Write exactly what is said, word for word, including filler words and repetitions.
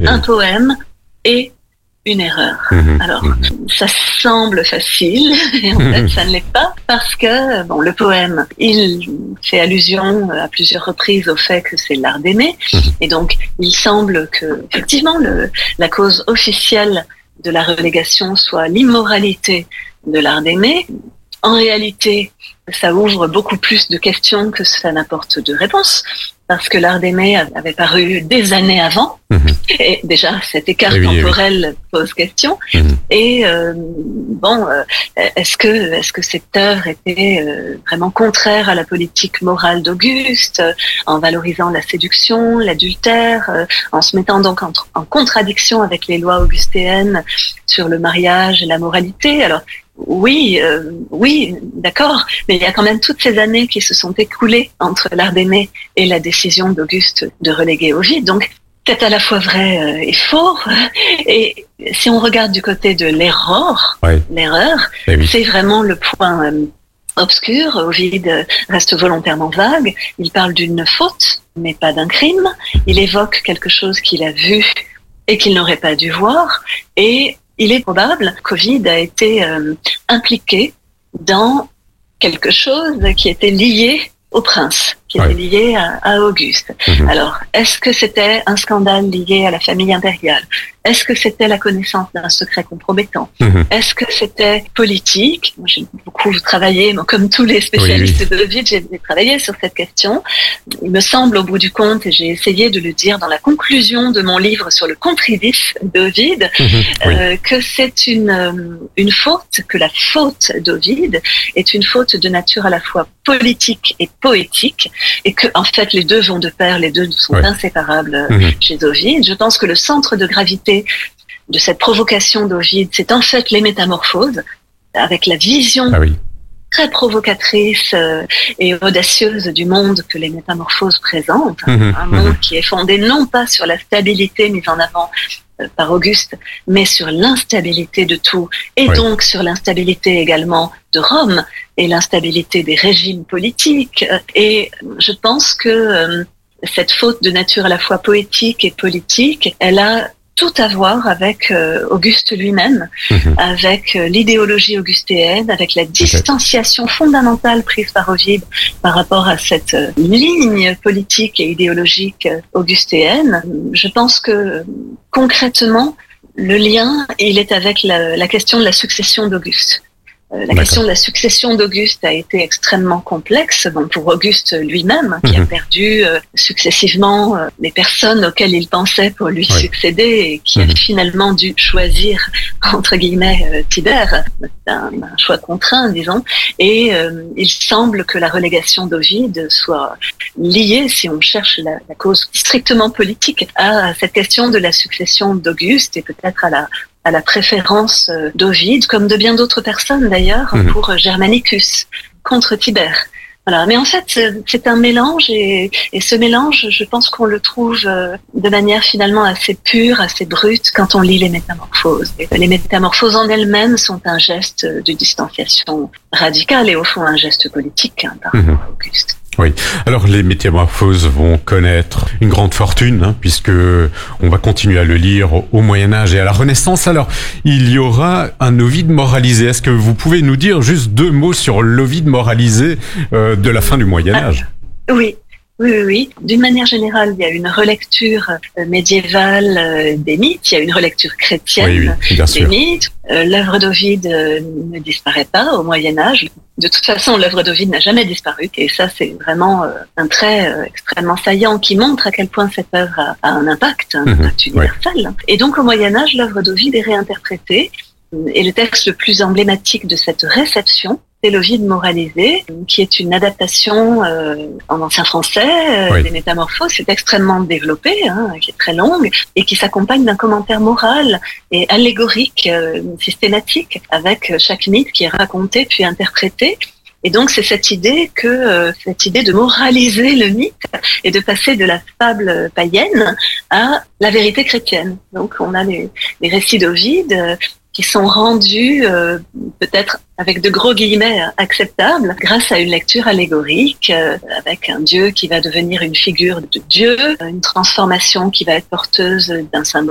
oui. un poème et une erreur. Mmh, Alors, mmh. ça semble facile, et en fait, ça ne l'est pas, parce que, bon, le poème, il fait allusion à plusieurs reprises au fait que c'est l'art d'aimer, Mmh. et donc, il semble que, effectivement, le, la cause officielle de la relégation soit l'immoralité de l'art d'aimer. En réalité, ça ouvre beaucoup plus de questions que ça n'apporte de réponses, parce que l'art d'aimer avait paru des années avant, Mmh. et déjà cet écart Eh oui, temporel eh oui. pose question. Mmh. Et euh, bon, euh, est-ce que est-ce que cette œuvre était euh, vraiment contraire à la politique morale d'Auguste, euh, en valorisant la séduction, l'adultère, euh, en se mettant donc en, en contradiction avec les lois augustéennes sur le mariage et la moralité? Alors oui, euh, oui, d'accord, mais il y a quand même toutes ces années qui se sont écoulées entre l'art d'aimer et la décision d'Auguste de reléguer Ovide. Donc, c'est à la fois vrai euh, et faux. Et si on regarde du côté de l'erreur, Ouais. l'erreur, Eh oui. c'est vraiment le point euh, obscur. Ovide reste volontairement vague. Il parle d'une faute, mais pas d'un crime. Il évoque quelque chose qu'il a vu et qu'il n'aurait pas dû voir. Et il est probable qu'Ovide a été euh, impliqué dans quelque chose qui était lié au prince, qui Ouais. était lié à, à Auguste. Mmh. Alors, est-ce que c'était un scandale lié à la famille impériale? Est-ce que c'était la connaissance d'un secret compromettant? Mmh. Est-ce que c'était politique? Moi, j'ai beaucoup travaillé, moi, comme tous les spécialistes Oui, oui. d'Ovide, j'ai travaillé sur cette question. Il me semble, au bout du compte, et j'ai essayé de le dire dans la conclusion de mon livre sur le contribis d'Ovide, Mmh. Oui. euh, que c'est une, euh, une faute, que la faute d'Ovide est une faute de nature à la fois politique et poétique, et que, en fait, les deux vont de pair, les deux sont Ouais. inséparables euh, Mmh. chez Ovide. Je pense que le centre de gravité de cette provocation d'Ovide, c'est en fait les métamorphoses, avec la vision Ah oui. très provocatrice euh, et audacieuse du monde que les métamorphoses présentent. Mmh. Un monde qui est fondé non pas sur la stabilité mise en avant euh, par Auguste, mais sur l'instabilité de tout, et Oui. donc sur l'instabilité également de Rome, et l'instabilité des régimes politiques. Et je pense que euh, cette faute de nature à la fois poétique et politique, elle a tout à voir avec euh, Auguste lui-même, Mmh. avec euh, l'idéologie augustéenne, avec la distanciation fondamentale prise par Ovide par rapport à cette euh, ligne politique et idéologique euh, augustéenne. Je pense que euh, concrètement, le lien, il est avec la, la question de la succession d'Auguste. Euh, la D'accord. question de la succession d'Auguste a été extrêmement complexe, bon, pour Auguste lui-même, qui Mhm. a perdu euh, successivement euh, les personnes auxquelles il pensait pour lui Oui. succéder, et qui Mhm. a finalement dû choisir, entre guillemets, euh, Tibère, un, un choix contraint, disons. Et euh, il semble que la relégation d'Ovide soit liée, si on cherche la, la cause strictement politique, à cette question de la succession d'Auguste, et peut-être à la à la préférence d'Ovide, comme de bien d'autres personnes d'ailleurs, Mmh. pour Germanicus, contre Tibère. Voilà. Mais en fait, c'est un mélange, et, et ce mélange, je pense qu'on le trouve de manière finalement assez pure, assez brute, quand on lit les métamorphoses. Et les métamorphoses en elles-mêmes sont un geste de distanciation radicale, et au fond un geste politique, hein, par Mmh. rapport à Auguste. Oui. Alors les métamorphoses vont connaître une grande fortune, hein, puisque on va continuer à le lire au, au Moyen Âge et à la Renaissance. Alors il y aura un Ovide moralisé. Est-ce que vous pouvez nous dire juste deux mots sur l'Ovide moralisé euh, de la fin du Moyen Âge? Ah, oui. Oui, oui, oui. D'une manière générale, il y a une relecture euh, médiévale euh, des mythes, il y a une relecture chrétienne Oui, oui, bien des sûr. mythes. Euh, l'œuvre d'Ovide euh, ne disparaît pas au Moyen Âge. De toute façon, l'œuvre d'Ovide n'a jamais disparu, et ça, c'est vraiment euh, un trait euh, extrêmement saillant qui montre à quel point cette œuvre a, a un impact, un Mmh, impact universel. Et donc, au Moyen Âge, l'œuvre d'Ovide est réinterprétée, et le texte le plus emblématique de cette réception, c'est l'Ovide moralisé, qui est une adaptation euh, en ancien français euh, Oui. des Métamorphoses. C'est extrêmement développé, hein, qui est très longue, et qui s'accompagne d'un commentaire moral et allégorique, euh, systématique, avec chaque mythe qui est raconté puis interprété. Et donc c'est cette idée que euh, cette idée de moraliser le mythe et de passer de la fable païenne à la vérité chrétienne. Donc on a les, les récits d'Ovide euh, qui sont rendus euh, peut-être avec de gros guillemets acceptables grâce à une lecture allégorique euh, avec un Dieu qui va devenir une figure de Dieu, une transformation qui va être porteuse d'un symbole